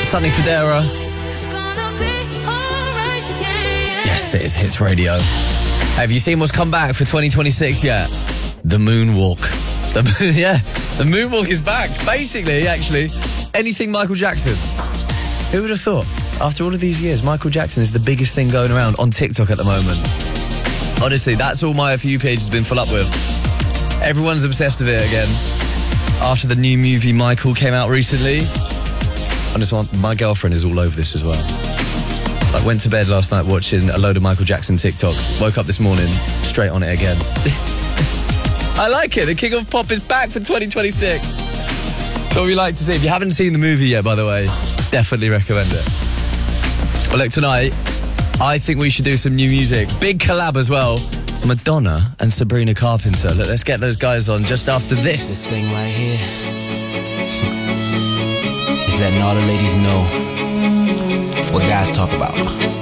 Sonny Fodera. Yes, it is Hits Radio. Have you seen what's come back for 2026 yet? The moonwalk. The moonwalk is back. Basically, actually, anything Michael Jackson. Who would have thought? After all of these years, Michael Jackson is the biggest thing going around on TikTok at the moment. Honestly, that's all my For You page has been full up with. Everyone's obsessed with it again. After the new movie Michael came out recently. My girlfriend is all over this as well. I went to bed last night watching a load of Michael Jackson TikToks. Woke up this morning, straight on it again. I like it. The King of Pop is back for 2026. It's what we like to see. If you haven't seen the movie yet, by the way, definitely recommend it. Well, look, tonight, I think we should do some new music. Big collab as well. Madonna and Sabrina Carpenter. Look, let's get those guys on just after this. This thing right here is letting all the ladies know what guys talk about.